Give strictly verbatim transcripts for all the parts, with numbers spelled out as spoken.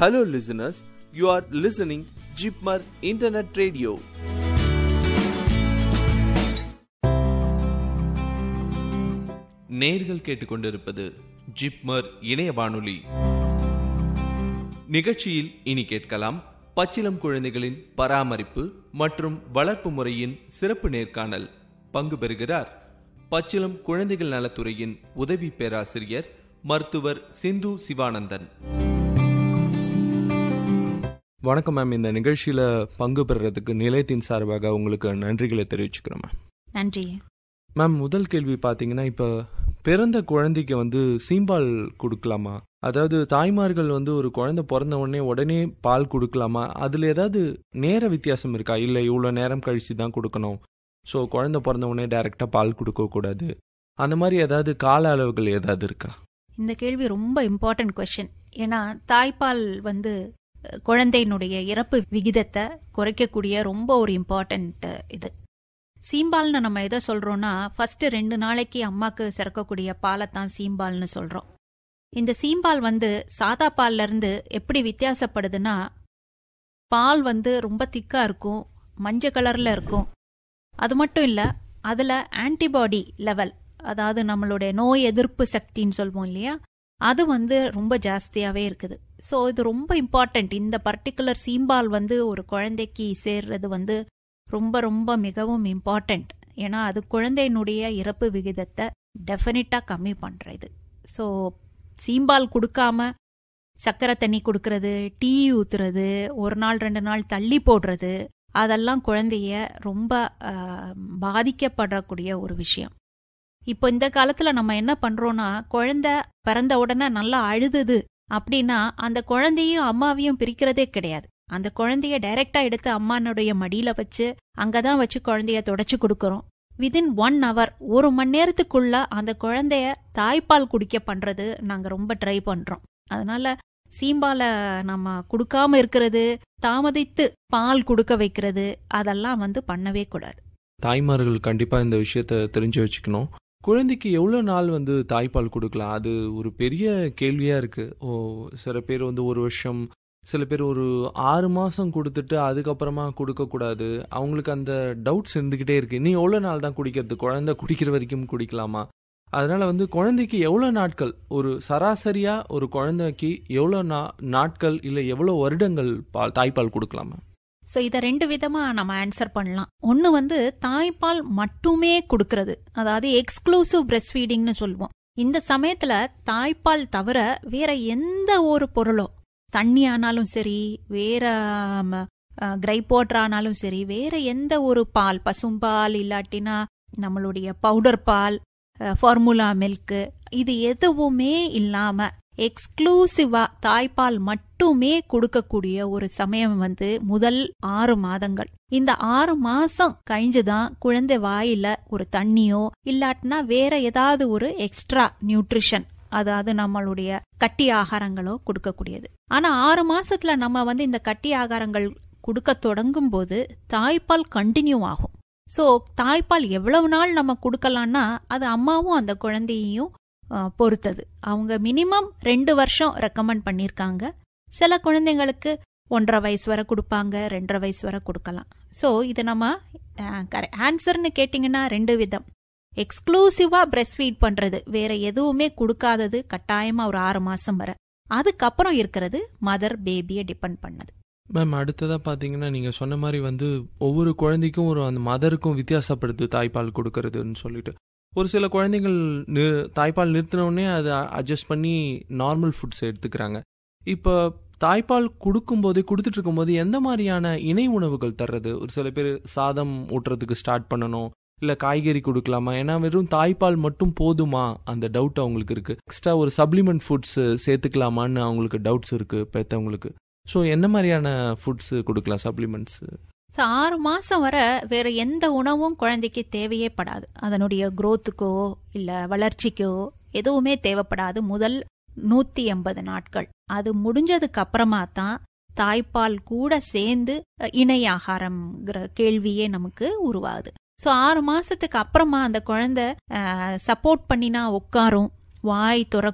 Hello listeners, you are listening Jeepmar Internet Radio. நேர்கள் கேட்டுக்கொண்டிருப்பது ஜிப்மர் இணைய வானொலி. நிகழ்ச்சியில் இனி கேட்கலாம் பச்சிளம் குழந்தைகளின் பராமரிப்பு மற்றும் வளர்ப்பு முறையின் சிறப்பு நேர்காணல். பங்கு பெறுகிறார் பச்சிளம் குழந்தைகள் நலத்துறையின் உதவி பேராசிரியர் மருத்துவர் சிந்து சிவானந்தன். வணக்கம் மேம். இந்த நிகழ்ச்சியில பங்கு பெறுறதுக்கு நிலையத்தின் சார்பாக உங்களுக்கு நன்றிகளை தெரிவிச்சுக்கிறோம் மேம். நன்றி மேம். முதல் கேள்வி பார்த்தீங்கன்னா, இப்போ பிறந்த குழந்தைக்கு வந்து சீம்பால் கொடுக்கலாமா? அதாவது தாய்மார்கள் வந்து ஒரு குழந்தை பிறந்த உடனே உடனே பால் கொடுக்கலாமா? அதில் ஏதாவது நேர வித்தியாசம் இருக்கா? இல்லை இவ்வளோ நேரம் கழித்து தான் கொடுக்கணும், ஸோ குழந்தை பிறந்த உடனே டைரெக்டாக பால் கொடுக்கக்கூடாது, அந்த மாதிரி ஏதாவது கால அளவுகள் ஏதாவது இருக்கா? இந்த கேள்வி ரொம்ப இம்பார்ட்டன்ட் கொஸ்டின். ஏன்னா தாய்ப்பால் வந்து குழந்தையினுடைய இறப்பு விகிதத்தை குறைக்கக்கூடிய ரொம்ப ஒரு இம்பார்ட்டன்ட் இது. சீம்பால்னு நம்ம எதை சொல்றோம்னா, ஃபர்ஸ்ட் ரெண்டு நாளைக்கு அம்மாக்கு சிறக்கக்கூடிய பாலைத்தான் சீம்பால்னு சொல்றோம். இந்த சீம்பால் வந்து சாதா பால்ல இருந்து எப்படி வித்தியாசப்படுதுன்னா, பால் வந்து ரொம்ப திக்கா இருக்கும், மஞ்சள் கலர்ல இருக்கும். அது மட்டும் இல்ல, அதுல ஆன்டிபாடி லெவல், அதாவது நம்மளுடைய நோய் எதிர்ப்பு சக்தின்னு சொல்வோம் இல்லையா, அது வந்து ரொம்ப ஜாஸ்தியாவே இருக்குது. ஸோ இது ரொம்ப இம்பார்ட்டன்ட். இந்த பர்டிகுலர் சீம்பால் வந்து ஒரு குழந்தைக்கு சேர்றது வந்து ரொம்ப ரொம்ப மிகவும் இம்பார்ட்டன்ட். ஏன்னா அது குழந்தையினுடைய இறப்பு விகிதத்தை டெஃபினட்டா கம்மி பண்றது. ஸோ சீம்பால் கொடுக்காம சக்கரை தண்ணி கொடுக்கறது, டீ ஊத்துறது, ஒரு நாள் ரெண்டு நாள் தள்ளி போடுறது, அதெல்லாம் குழந்தைய ரொம்ப பாதிக்கப்படக்கூடிய ஒரு விஷயம். இப்போ இந்த காலத்துல நம்ம என்ன பண்றோம்னா, குழந்தை பிறந்த உடனே நல்லா அழுதுது அப்படின்னா அந்த குழந்தையும் அம்மாவையும் பிரிக்கிறதே கிடையாது. அந்த குழந்தைய டைரக்டா எடுத்து அம்மானுடைய மடியில வச்சு அங்கதான் வச்சு குழந்தைய தொடச்சு கொடுக்கறோம். விதின் ஒன் ஹவர், ஒரு மணி நேரத்துக்குள்ள அந்த குழந்தைய தாய்ப்பால் குடிக்க பண்றது நாங்க ரொம்ப ட்ரை பண்றோம். அதனால சீம்பால நம்ம கொடுக்காம இருக்கிறது, தாமதித்து பால் கொடுக்க வைக்கிறது, அதெல்லாம் வந்து பண்ணவே கூடாது. தாய்மார்கள் கண்டிப்பா இந்த விஷயத்த தெரிஞ்சு வச்சுக்கணும். குழந்தைக்கு எவ்வளோ நாள் வந்து தாய்ப்பால் கொடுக்கலாம்? அது ஒரு பெரிய கேள்வியாக இருக்குது. ஓ, சில பேர் வந்து ஒரு வருஷம், சில பேர் ஒரு ஆறு மாதம் கொடுத்துட்டு அதுக்கப்புறமா கொடுக்கக்கூடாது. அவங்களுக்கு அந்த டவுட்ஸ் இருந்துக்கிட்டே இருக்குது. நீ எவ்வளோ நாள் தான் குடிக்கிறது? குழந்தை குடிக்கிற வரைக்கும் குடிக்கலாமா? அதனால் வந்து குழந்தைக்கு எவ்வளோ நாட்கள், ஒரு சராசரியாக ஒரு குழந்தைக்கு எவ்வளோ நா நாட்கள் இல்லை எவ்வளோ வருடங்கள் பால் தாய்ப்பால் கொடுக்கலாமா? ஸோ இதை ரெண்டு விதமா நம்ம ஆன்சர் பண்ணலாம். ஒன்று வந்து தாய்ப்பால் மட்டுமே கொடுக்கறது, அதாவது எக்ஸ்க்ளூசிவ் பிரஸ்ட் ஃபீடிங்னு சொல்லுவோம். இந்த சமயத்துல தாய்ப்பால் தவிர வேற எந்த ஒரு பொருளோ, தண்ணி ஆனாலும் சரி, வேற கிரைப் வாட்டர் ஆனாலும் சரி, வேற எந்த ஒரு பால், பசும்பால் இல்லாட்டினா நம்மளுடைய பவுடர் பால், ஃபார்முலா மில்க், இது எதுவுமே இல்லாம எக்ஸ்க்ளூசிவா தாய்ப்பால் மட்டுமே கொடுக்கக்கூடிய ஒரு சமயம் வந்து முதல் ஆறு மாதங்கள். இந்த ஆறு மாசம் கழிஞ்சுதான் குழந்தை வாயில ஒரு தண்ணியோ இல்லாட்டினா வேற ஏதாவது ஒரு எக்ஸ்ட்ரா நியூட்ரிஷன், அதாவது நம்மளுடைய கட்டி ஆகாரங்களோ கொடுக்கக்கூடியது. ஆனா ஆறு மாசத்துல நம்ம வந்து இந்த கட்டி ஆகாரங்கள் கொடுக்க தொடங்கும் போது தாய்ப்பால் கண்டினியூ ஆகும். சோ தாய்ப்பால் எவ்வளவு நாள் நம்ம கொடுக்கலாம்னா அது அம்மாவும் அந்த குழந்தையையும் பொறுத்தது. அவங்க மினிமம் ரெண்டு வருஷம் ரெக்கமெண்ட் பண்ணிருக்காங்க. சில குழந்தைங்களுக்கு ஒன்றரை வயசு வரை கொடுப்பாங்க, ரெண்டரை வயசு வரை கொடுக்கலாம். ஸோ இது நம்ம ஆன்சர்னு கேட்டிங்கன்னா ரெண்டு விதம். எக்ஸ்க்ளூசிவா பிரஸ்ட் ஃபீட் பண்றது, வேற எதுவுமே கொடுக்காதது கட்டாயமா ஒரு ஆறு மாசம் வரை. அதுக்கப்புறம் இருக்கிறது மதர் பேபியை டிபெண்ட் பண்ணது. மேம், அடுத்ததாக பார்த்தீங்கன்னா, நீங்கள் சொன்ன மாதிரி வந்து ஒவ்வொரு குழந்தைக்கும் ஒரு அந்த மதருக்கும் வித்தியாசப்படுது தாய்ப்பால் கொடுக்கறதுன்னு சொல்லிட்டு. ஒரு சில குழந்தைகள் நி தாய்ப்பால் நிறுத்தினோடனே அதை அட்ஜஸ்ட் பண்ணி நார்மல் ஃபுட்ஸ் எடுத்துக்கிறாங்க. இப்போ தாய்ப்பால் கொடுக்கும்போது கொடுத்துட்டு இருக்கும்போது எந்த மாதிரியான இணை உணவுகள் தர்றது? ஒரு சில பேர் சாதம் ஊட்டுறதுக்கு ஸ்டார்ட் பண்ணணும், இல்லை காய்கறி கொடுக்கலாமா? ஏன்னா வெறும் தாய்ப்பால் மட்டும் போதுமா, அந்த டவுட் அவங்களுக்கு இருக்குது. எக்ஸ்ட்ரா ஒரு சப்ளிமெண்ட் ஃபுட்ஸ் சேர்த்துக்கலாமான்னு அவங்களுக்கு டவுட்ஸ் இருக்குது பெற்றவங்களுக்கு. ஸோ என்ன மாதிரியான ஃபுட்ஸ் கொடுக்கலாம், சப்ளிமெண்ட்ஸ்? ஸோ ஆறு மாசம் வரை வேற எந்த உணவும் குழந்தைக்கு தேவையே படாது. அதனுடைய குரோத்துக்கோ இல்லை வளர்ச்சிக்கோ எதுவுமே தேவைப்படாது முதல் நூத்தி எண்பது நாட்கள். அது முடிஞ்சதுக்கு அப்புறமா தான் தாய்ப்பால் கூட சேர்ந்து இணை ஆகாரம்ங்கிற கேள்வியே நமக்கு உருவாகுது. ஸோ ஆறு மாசத்துக்கு அப்புறமா அந்த குழந்தை சப்போர்ட் பண்ணினா உட்காரும், வாய் துறக்கும்,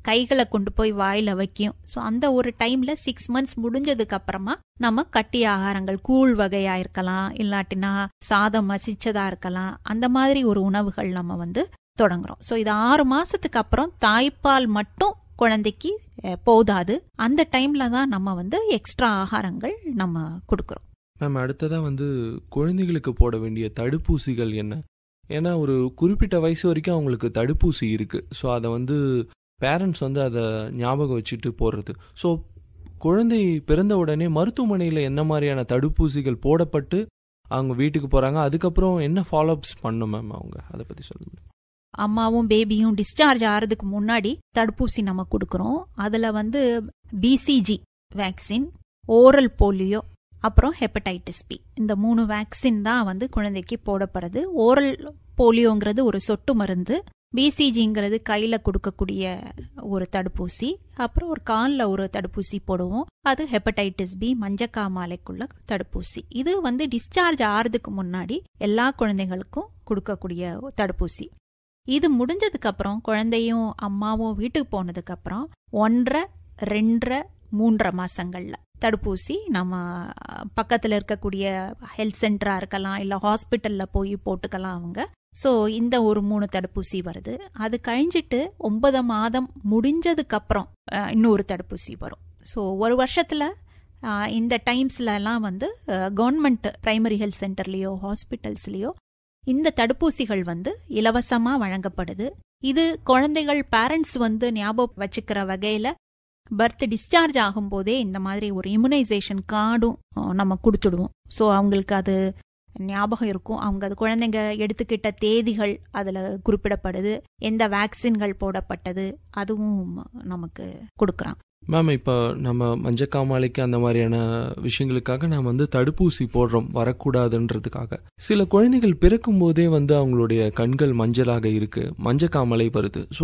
கைகளை கொண்டு போய் வாயில வைக்கும். ஸோ அந்த ஒரு டைம்ல சிக்ஸ் மந்த்ஸ் முடிஞ்சதுக்கு அப்புறமா நம்ம கட்டி ஆகாரங்கள் கூழ் வகையா இருக்கலாம், இல்லாட்டினா சாதம் மசிச்சதா இருக்கலாம், அந்த மாதிரி ஒரு உணவுகள் நம்ம வந்து தொடங்குறோம். ஸோ இது ஆறு மாசத்துக்கு அப்புறம் தாய்ப்பால் மட்டும் குழந்தைக்கு போதாது. அந்த டைம்ல தான் நம்ம வந்து எக்ஸ்ட்ரா ஆகாரங்கள் நம்ம கொடுக்கறோம். மேம், அடுத்ததா வந்து குழந்தைகளுக்கு போட வேண்டிய தடுப்பூசிகள் என்ன? ஏன்னா ஒரு குறிப்பிட்ட வயசு வரைக்கும் அவங்களுக்கு தடுப்பூசி இருக்கு. ஸோ அதை வந்து பேரண்ட்ஸ் வந்து அதை ஞாபகம் வச்சுட்டு போடுறது. ஸோ குழந்தை பிறந்த உடனே மருத்துவமனையில் என்ன மாதிரியான தடுப்பூசிகள் போடப்பட்டு அவங்க வீட்டுக்கு போறாங்க, அதுக்கப்புறம் என்ன ஃபாலோஅப்ஸ் பண்ணும் மேம் அவங்க, அதை பத்தி சொல்லுங்க. அம்மாவும் பேபியும் டிஸ்சார்ஜ் ஆகிறதுக்கு முன்னாடி தடுப்பூசி நம்ம கொடுக்குறோம். அதில் வந்து பிசிஜி வேக்சின், ஓரல் போலியோ, அப்புறம் ஹெப்படைட்டிஸ் பி, இந்த மூணு வேக்சின் தான் வந்து குழந்தைக்கு போடப்படுறது. ஓரல் போலியோங்கிறது ஒரு சொட்டு மருந்து, பிசிஜிங்கிறது கையில் கொடுக்கக்கூடிய ஒரு தடுப்பூசி, அப்புறம் ஒரு காலில் ஒரு தடுப்பூசி போடுவோம், அது ஹெப்படைட்டிஸ் பி மஞ்சக்காமாலைக்குள்ள தடுப்பூசி. இது வந்து டிஸ்சார்ஜ் ஆகிறதுக்கு முன்னாடி எல்லா குழந்தைகளுக்கும் கொடுக்கக்கூடிய தடுப்பூசி. இது முடிஞ்சதுக்கு அப்புறம் குழந்தையும் அம்மாவும் வீட்டுக்கு போனதுக்கு அப்புறம் ஒன்றரை ரெண்டரை மூன்றரை மாசங்கள்ல தடுப்பூசி நம்ம பக்கத்துல இருக்கக்கூடிய ஹெல்த் சென்டரா இருக்கலாம், இல்ல ஹாஸ்பிட்டல்ல போய் போட்டுக்கலாம் அவங்க. ஸோ இந்த ஒரு மூணு தடுப்பூசி வருது. அது கழிஞ்சிட்டு ஒன்பது மாதம் முடிஞ்சதுக்கு அப்புறம் இன்னொரு தடுப்பூசி வரும். ஸோ ஒரு வருஷத்துல இந்த டைம்ஸ்ல எல்லாம் வந்து கவர்மெண்ட் பிரைமரி ஹெல்த் சென்டர்லயோ ஹாஸ்பிட்டல்ஸ்லயோ இந்த தடுப்பூசிகள் வந்து இலவசமா வழங்கப்படுது. இது குழந்தைகள் பேரண்ட்ஸ் வந்து ஞாபகம் வச்சுக்கிற வகையில பர்த் டிஸ்சார்ஜ் ஆகும் போதே இந்த மாதிரி ஒரு இம்யூனைசேஷன் கார்டும் நம்ம கொடுத்துடுவோம். ஸோ அவங்களுக்கு அது ஞாபகம் இருக்கும். அவங்க அது குழந்தைங்க எடுத்துக்கிட்ட தேதிகள் அதுல குறிப்பிடப்படுது, எந்த வேக்சின்கள் போடப்பட்டது அதுவும் நமக்கு கொடுக்குறாங்க. மேம், இப்போ நம்ம மஞ்சக்காமாலைக்கு அந்த மாதிரியான விஷயங்களுக்காக நாம் வந்து தடுப்பூசி போடுறோம் வரக்கூடாதுன்றதுக்காக. சில குழந்தைகள் பிறக்கும் போதே வந்து அவங்களுடைய கண்கள் மஞ்சளாக இருக்கு, மஞ்சக்காமலை வருது. ஸோ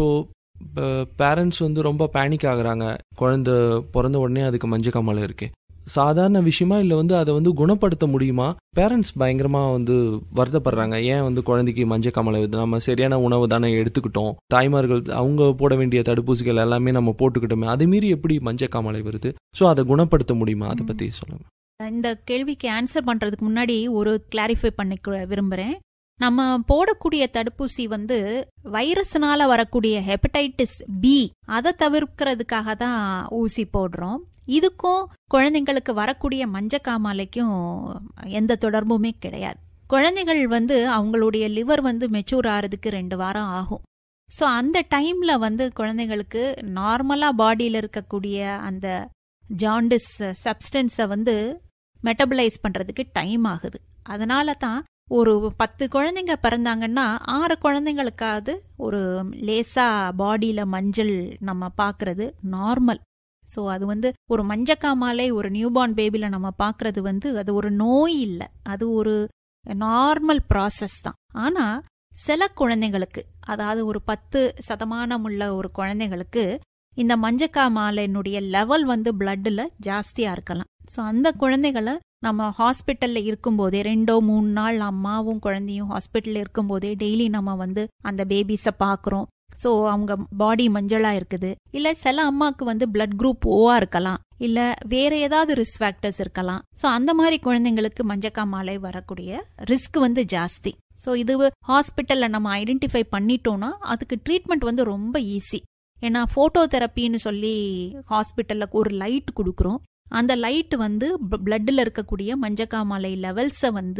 பேரண்ட்ஸ் வந்து ரொம்ப பேனிக் ஆகுறாங்க, குழந்தை பிறந்த உடனே அதுக்கு மஞ்சக்காமலை இருக்கு, சாதாரண விஷயமா இல்லை வந்து அதை வந்து குணப்படுத்த முடியுமா? பேரண்ட்ஸ் பயங்கரமா வந்து வருத்தப்படுறாங்க, ஏன் வந்து குழந்தைக்கு மஞ்சக்காமலை வருது, நம்ம சரியான உணவு தானே எடுத்துக்கிட்டோம், தாய்மார்கள் அவங்க போட வேண்டிய தடுப்பூசிகள் எல்லாமே நம்ம போட்டுக்கிட்டோமே, அதை மீறி எப்படி மஞ்சக்காமலை வருது? ஸோ அதை குணப்படுத்த முடியுமா? அதை பத்தி சொல்லுங்க. இந்த கேள்விக்கு ஆன்சர் பண்றதுக்கு முன்னாடி ஒரு கிளாரிஃபை பண்ணிக்க விரும்புறேன். நம்ம போடக்கூடிய தடுப்பூசி வந்து வைரஸ்னால வரக்கூடிய ஹெப்படைட்டிஸ் பி அதை தவிர்க்கிறதுக்காக தான் ஊசி போடுறோம். இதுக்கும் குழந்தைங்களுக்கு வரக்கூடிய மஞ்சக்காமாலைக்கும் எந்த தொடர்புமே கிடையாது. குழந்தைகள் வந்து அவங்களுடைய லிவர் வந்து மெச்சூர் ஆகிறதுக்கு ரெண்டு வாரம் ஆகும். ஸோ அந்த டைம்ல வந்து குழந்தைங்களுக்கு நார்மலா பாடியில் இருக்கக்கூடிய அந்த ஜாண்டிஸ் சப்ஸ்டன்ஸை வந்து மெட்டபலைஸ் பண்றதுக்கு டைம் ஆகுது. அதனால தான் ஒரு பத்து குழந்தைங்க பிறந்தாங்கன்னா ஆறு குழந்தைங்களுக்காவது ஒரு லேசா பாடியில மஞ்சள் நம்ம பாக்குறது நார்மல். ஸோ அது வந்து ஒரு மஞ்சக்காமாலை ஒரு நியூபார்ன் பேபில நம்ம பாக்குறது வந்து அது ஒரு நோய் இல்லை, அது ஒரு நார்மல் ப்ராசஸ் தான். ஆனா சில குழந்தைங்களுக்கு, அதாவது ஒரு பத்து சதமானம் உள்ள ஒரு குழந்தைங்களுக்கு இந்த மஞ்சக்காமாலையினுடைய லெவல் வந்து பிளட்ல ஜாஸ்தியா இருக்கலாம். ஸோ அந்த குழந்தைகளை நம்ம ஹாஸ்பிட்டல்ல இருக்கும்போதே ரெண்டோ மூணு நாள் அம்மாவும் குழந்தையும் ஹாஸ்பிட்டல்ல இருக்கும்போதே டெய்லி நம்ம வந்து அந்த பேபிஸை பாக்குறோம். ஸோ அவங்க பாடி மஞ்சளா இருக்குது, இல்ல சில அம்மாவுக்கு வந்து பிளட் குரூப் ஓவா இருக்கலாம், இல்ல வேற ஏதாவது ரிஸ்க் ஃபேக்டர்ஸ் இருக்கலாம். ஸோ அந்த மாதிரி குழந்தைங்களுக்கு மஞ்சக்காமாலை வரக்கூடிய ரிஸ்க் வந்து ஜாஸ்தி. ஸோ இது ஹாஸ்பிட்டல்ல நம்ம ஐடென்டிஃபை பண்ணிட்டோம்னா அதுக்கு ட்ரீட்மெண்ட் வந்து ரொம்ப ஈஸி. ஏன்னா போட்டோ தெரப்பின்னு சொல்லி ஹாஸ்பிட்டல்ல ஒரு லைட் கொடுக்குறோம். அந்த லைட் வந்து பிளட்ல இருக்கக்கூடிய மஞ்சக்காமாலை லெவல்ஸை வந்து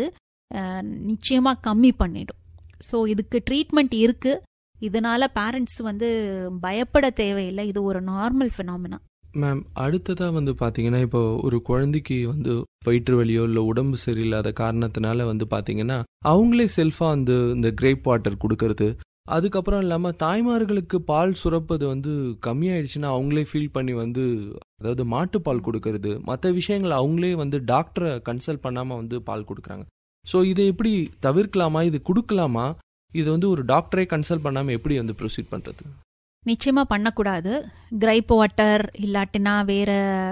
நிச்சயமா கம்மி பண்ணிடும். ஸோ இதுக்கு ட்ரீட்மெண்ட் இருக்கு. இதனால பேரண்ட்ஸ் வந்து பயப்பட தேவையில்லை, இது ஒரு நார்மல் ஃபினாமினா. மேம், அடுத்ததாக வந்து பார்த்தீங்கன்னா, இப்போ ஒரு குழந்தைக்கு வந்து வயிற்று வலியோ இல்லை உடம்பு சரியில்லாத காரணத்தினால வந்து பார்த்தீங்கன்னா அவங்களே செல்ஃபாக வந்து இந்த கிரேப் வாட்டர் கொடுக்கறது, அதுக்கப்புறம் இல்லாமல் தாய்மார்களுக்கு பால் சுரப்பது வந்து கம்மியாயிடுச்சுன்னா அவங்களே ஃபீல் பண்ணி வந்து அதாவது மாட்டுப்பால் கொடுக்கறது, மற்ற விஷயங்கள் அவங்களே வந்து டாக்டரை கன்சல்ட் பண்ணாமல் வந்து பால் கொடுக்குறாங்க. ஸோ இதை எப்படி தவிர்க்கலாமா, இது கொடுக்கலாமா, இது வந்து ஒரு டாக்டரை கன்சல்ட் பண்ணாமல் எப்படி வந்து ப்ரொசீட் பண்ணுறது? நிச்சயமா பண்ணக்கூடாது. கிரைப் வாட்டர் இல்லாட்டினா வேற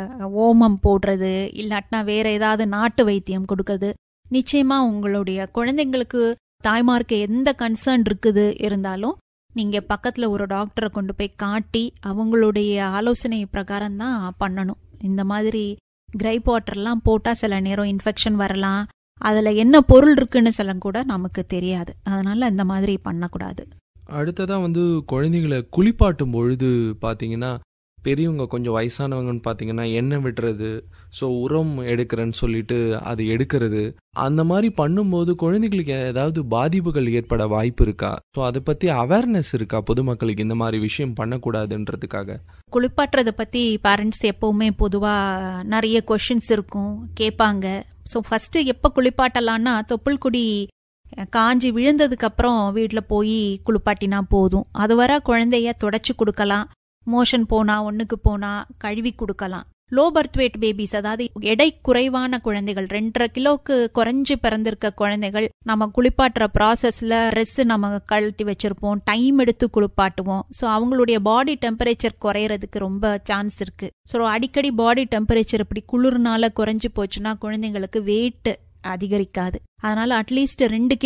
ஓமம் போடுறது, இல்லாட்டினா வேற ஏதாவது நாட்டு வைத்தியம் கொடுக்கறது நிச்சயமா உங்களுடைய குழந்தைங்களுக்கு தாய்மார்க்கு எந்த கன்சர்ன் இருக்குது இருந்தாலும் நீங்க பக்கத்துல ஒரு டாக்டரை கொண்டு போய் காட்டி அவங்களுடைய ஆலோசனை பிரகாரம் தான் பண்ணணும். இந்த மாதிரி கிரைப் வாட்டர்லாம் போட்டா சில நேரம் இன்ஃபெக்ஷன் வரலாம், அதுல என்ன பொருள் இருக்குன்னு சொல்ல கூட நமக்கு தெரியாது. அதனால இந்த மாதிரி பண்ணக்கூடாது. அடுத்ததா வந்து குழந்தைங்களை குளிப்பாட்டும் பொழுது பார்த்தீங்கன்னா பெரியவங்க கொஞ்சம் வயசானவங்கன்னு பார்த்தீங்கன்னா எண்ணெய் விடுறது, ஸோ உரம் எடுக்கிறேன்னு சொல்லிட்டு அது எடுக்கிறது, அந்த மாதிரி பண்ணும்போது குழந்தைகளுக்கு ஏதாவது பாதிப்புகள் ஏற்பட வாய்ப்பு இருக்கா? ஸோ அதை பற்றி அவேர்னஸ் இருக்கா பொதுமக்களுக்கு இந்த மாதிரி விஷயம் பண்ணக்கூடாதுன்றதுக்காக? குளிப்பாட்டுறதை பத்தி பேரண்ட்ஸ் எப்பவுமே பொதுவா நிறைய கொஷின்ஸ் இருக்கும், கேட்பாங்க. ஸோ ஃபர்ஸ்ட் எப்போ குளிப்பாட்டலான்னா தொப்புள் கொடி காஞ்சி விழுந்ததுக்கு அப்புறம் வீட்டில் போய் குளிப்பாட்டினா போதும். அதுவரை குழந்தைய தொடச்சி கொடுக்கலாம், மோஷன் போனா ஒண்ணுக்கு போனா கழுவி கொடுக்கலாம். லோ பர்த் வெயிட் பேபிஸ், அதாவது எடை குறைவான குழந்தைகள், ரெண்டரை கிலோக்கு குறைஞ்சு பிறந்திருக்க குழந்தைகள் நம்ம குளிப்பாட்டுற ப்ராசஸ்ல ட்ரெஸ் நம்ம கழட்டி வச்சிருப்போம், டைம் எடுத்து குளிப்பாட்டுவோம். ஸோ அவங்களுடைய பாடி டெம்பரேச்சர் குறையறதுக்கு ரொம்ப சான்ஸ் இருக்கு. ஸோ அடிக்கடி பாடி டெம்பரேச்சர் இப்படி குளிர்னால குறைஞ்சு போச்சுன்னா குழந்தைங்களுக்கு வெயிட் அதிகரிக்காது. அதனால அட்லீஸ்ட் ரெண்டு